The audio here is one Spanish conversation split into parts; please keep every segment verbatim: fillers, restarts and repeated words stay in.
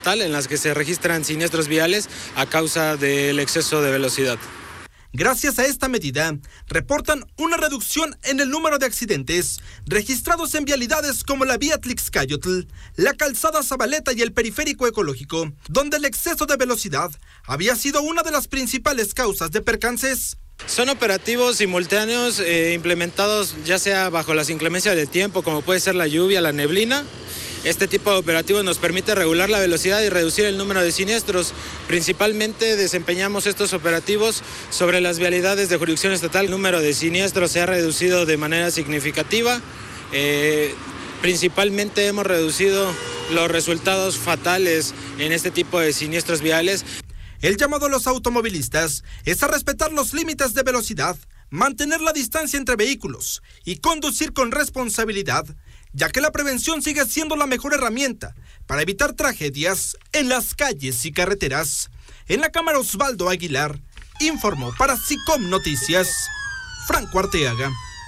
en las que se registran siniestros viales a causa del exceso de velocidad. Gracias a esta medida, reportan una reducción en el número de accidentes registrados en vialidades como la vía Tlixcayotl, la calzada Zabaleta y el periférico ecológico, donde el exceso de velocidad había sido una de las principales causas de percances. Son operativos simultáneos eh, implementados ya sea bajo las inclemencias del tiempo, como puede ser la lluvia, la neblina. Este tipo de operativos nos permite regular la velocidad y reducir el número de siniestros. Principalmente desempeñamos estos operativos sobre las vialidades de jurisdicción estatal. El número de siniestros se ha reducido de manera significativa. Eh, principalmente hemos reducido los resultados fatales en este tipo de siniestros viales. El llamado a los automovilistas es a respetar los límites de velocidad, mantener la distancia entre vehículos y conducir con responsabilidad, ya que la prevención sigue siendo la mejor herramienta para evitar tragedias en las calles y carreteras. En la cámara Osvaldo Aguilar informó para SICOM Noticias, Franco Arteaga.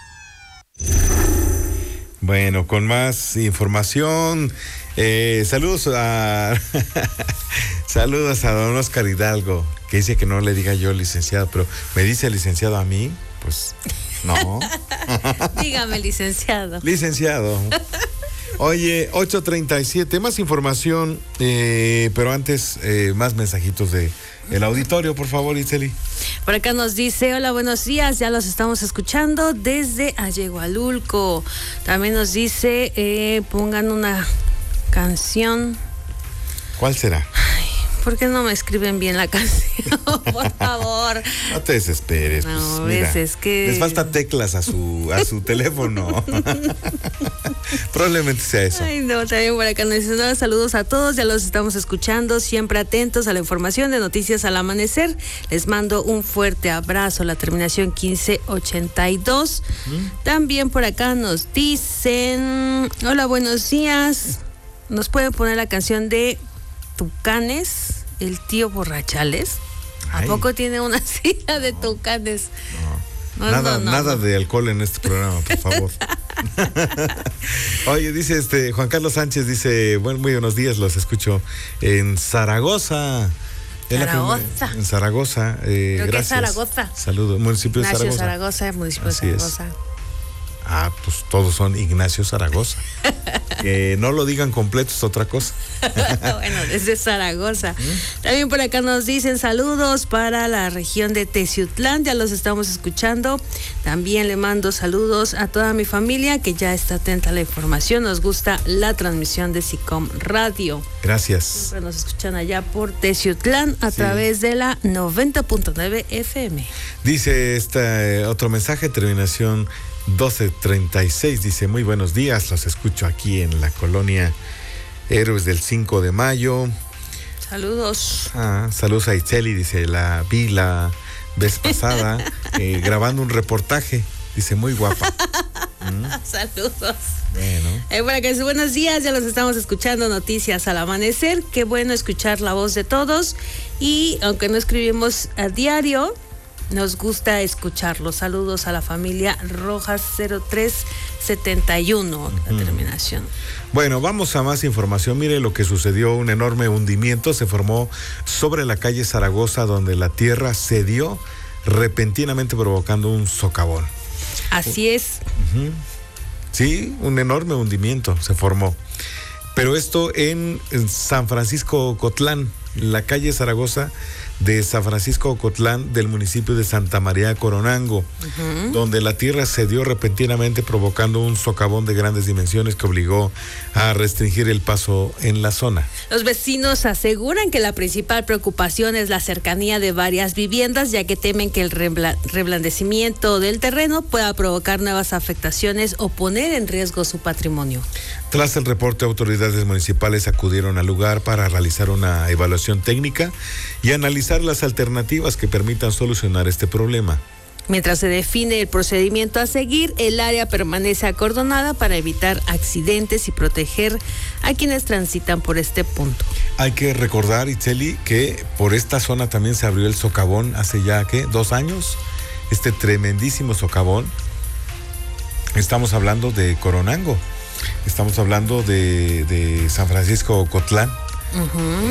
Bueno, con más información, eh, saludos a saludos a don Oscar Hidalgo, que dice que no le diga yo licenciado, pero me dice licenciado a mí, pues no. Dígame, licenciado. Licenciado. Oye, ocho treinta y siete, más información, eh, pero antes eh, más mensajitos de el auditorio, por favor, Itzeli. Por acá nos dice, hola, buenos días, ya los estamos escuchando desde Ayegualulco. También nos dice, eh, pongan una canción. ¿Cuál será? Ay, ¿por qué no me escriben bien la canción? Por favor. No te desesperes. No, pues, mira, es que... les falta teclas a su, a su teléfono. Probablemente sea eso. Ay, no, también por acá nos dicen, hola, saludos a todos, ya los estamos escuchando, siempre atentos a la información de Noticias al Amanecer. Les mando un fuerte abrazo, la terminación quince ochenta y dos. ¿Mm? También por acá nos dicen, hola, buenos días. ¿Nos pueden poner la canción de Tucanes, el tío Borrachales? ¿A Ay. poco tiene una silla de Tucanes? No, no, nada, no, no, nada no. de alcohol en este programa, por favor. Oye, dice este Juan Carlos Sánchez, dice, bueno, muy buenos días, los escucho en Zaragoza. Zaragoza. En Zaragoza, eh, Creo gracias. Que es Zaragoza. Saludos, municipio de Ignacio Zaragoza. Zaragoza, municipio Así de Zaragoza. Es. Ah, pues todos son Ignacio Zaragoza. Que no lo digan completo es otra cosa. Bueno, desde Zaragoza. ¿Mm? También por acá nos dicen saludos para la región de Teciutlán, ya los estamos escuchando. También le mando saludos a toda mi familia que ya está atenta a la información. Nos gusta la transmisión de SICOM Radio. Gracias. Siempre nos escuchan allá por Teciutlán a sí. través de la noventa punto nueve F M. Dice este eh, otro mensaje, terminación doce treinta y seis, dice, muy buenos días, los escucho aquí en la colonia Héroes del cinco de mayo. Saludos. Ah, saludos a Itzeli, dice, la vi la vez pasada eh, grabando un reportaje, dice, muy guapa. ¿Mm? Saludos. Bueno. Eh, bueno, que es buenos días, ya los estamos escuchando, Noticias al Amanecer, qué bueno escuchar la voz de todos y aunque no escribimos a diario, nos gusta escucharlos. Saludos a la familia Rojas cero tres setenta y uno, la terminación. Bueno, vamos a más información. Mire lo que sucedió, un enorme hundimiento se formó sobre la calle Zaragoza, donde la tierra cedió repentinamente provocando un socavón. Así es. Uh-huh. Sí, un enorme hundimiento se formó. Pero esto en, en San Francisco Ocotlán, la calle Zaragoza de San Francisco Ocotlán del municipio de Santa María Coronango, uh-huh. donde la tierra cedió repentinamente provocando un socavón de grandes dimensiones que obligó a restringir el paso en la zona. Los vecinos aseguran que la principal preocupación es la cercanía de varias viviendas, ya que temen que el rebla- reblandecimiento del terreno pueda provocar nuevas afectaciones o poner en riesgo su patrimonio. Tras el reporte, autoridades municipales acudieron al lugar para realizar una evaluación técnica y analizar las alternativas que permitan solucionar este problema. Mientras se define el procedimiento a seguir, el área permanece acordonada para evitar accidentes y proteger a quienes transitan por este punto. Hay que recordar, Itzeli, que por esta zona también se abrió el socavón hace ya, ¿qué? ¿Dos años? Este tremendísimo socavón. Estamos hablando de Coronango. Estamos hablando de, de San Francisco Ocotlán. Uh-huh.